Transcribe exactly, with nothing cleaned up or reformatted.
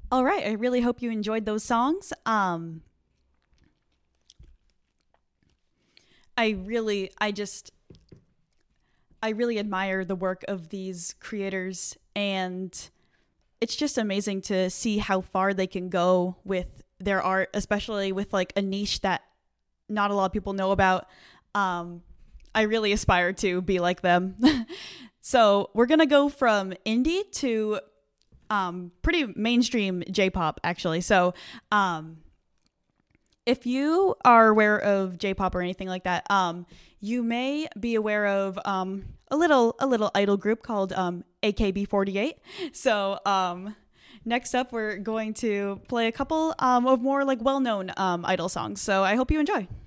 All right. I really hope you enjoyed those songs. Um, I really, I just, I really admire the work of these creators, and it's just amazing to see how far they can go with their art, especially with like a niche that not a lot of people know about. Um, I really aspire to be like them. So we're gonna go from indie to um, pretty mainstream J-pop, actually. So um, if you are aware of J-pop or anything like that, um, you may be aware of um, a little a little idol group called um, A K B forty-eight. So um, next up, we're going to play a couple um, of more like well-known um, idol songs. So I hope you enjoy.